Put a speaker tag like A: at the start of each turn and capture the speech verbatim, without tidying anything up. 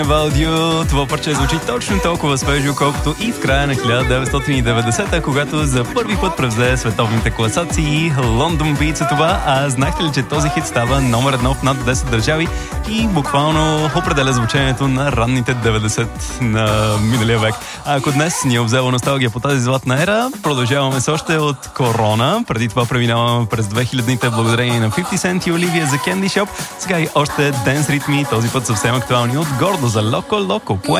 A: Валдио, това парче звучи точно толкова свежо, колкото и в края на хиляда деветстотин и деветдесета, когато за първи път превзе световните класации. London Beats е това, а знаете ли, че този хит става номер едно в над десет държави и буквално определя звучението на ранните деветдесет на миналия век. А ако днес ни е обзела носталгия по тази златна ера, продължаваме с още от Корона. Преди това преминаваме през две хилядните благодарение на фифти Cent и Оливия за Candy Shop. Сега и още денс ритми, този път съвсем актуални от Гордо за Локо Локо.